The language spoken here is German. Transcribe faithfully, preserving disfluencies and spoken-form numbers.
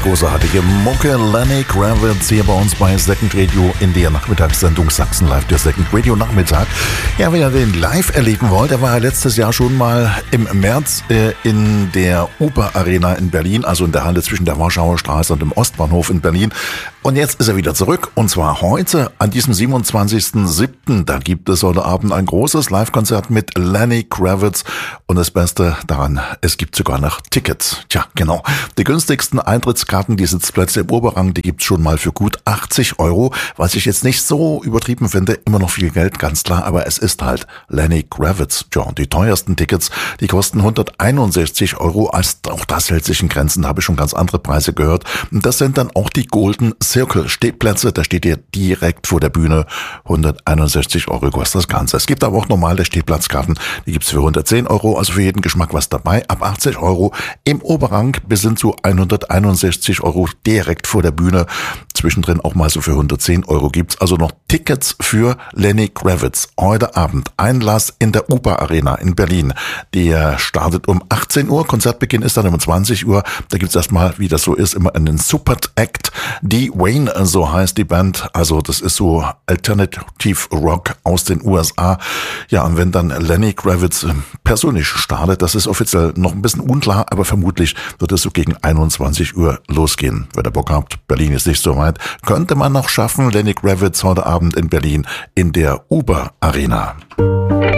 großartige Mucke. Lenny Kravitz hier bei uns bei Second Radio in der Nachmittagssendung Sachsen Live, der Second Radio Nachmittag. Ja, wenn ihr den live erleben wollt, der war ja letztes Jahr schon mal im März äh, in der Oper Arena in Berlin, also in der Halle zwischen der Warschauer Straße und dem Ostbahnhof in Berlin. Und jetzt ist er wieder zurück, und zwar heute an diesem siebenundzwanzigsten siebten Da gibt es heute Abend ein großes Live-Konzert mit Lenny Kravitz. Und das Beste daran, es gibt sogar noch Tickets. Tja, genau. Die günstigsten Eintrittskarten, die Sitzplätze im Oberrang, die gibt's schon mal für gut achtzig Euro. Was ich jetzt nicht so übertrieben finde, immer noch viel Geld, ganz klar, aber es ist halt Lenny Kravitz. Tja, und die teuersten Tickets, die kosten hunderteinundsechzig Euro. Auch das hält sich in Grenzen, da habe ich schon ganz andere Preise gehört. Und das sind dann auch die Golden Circle Stehplätze, da steht ihr direkt vor der Bühne. hunderteinundsechzig Euro kostet das Ganze. Es gibt aber auch normale Stehplatzkarten, die gibt's für hundertzehn Euro, also für jeden Geschmack was dabei. Ab achtzig Euro im Oberrang bis hin zu hunderteinundsechzig Euro direkt vor der Bühne. Zwischendrin auch mal so für hundertzehn Euro gibt's also noch Tickets für Lenny Kravitz. Heute Abend Einlass in der Oper Arena in Berlin. Der startet um achtzehn Uhr, Konzertbeginn ist dann um zwanzig Uhr. Da gibt's erstmal, wie das so ist, immer einen Support Act. Die Wayne, so heißt die Band. Also das ist so Alternative Rock aus den U S A. Ja, und wenn dann Lenny Kravitz persönlich startet, das ist offiziell noch ein bisschen unklar, aber vermutlich wird es so gegen einundzwanzig Uhr losgehen. Wenn ihr Bock habt, Berlin ist nicht so weit, könnte man noch schaffen. Lenny Kravitz heute Abend in Berlin in der Oper Arena.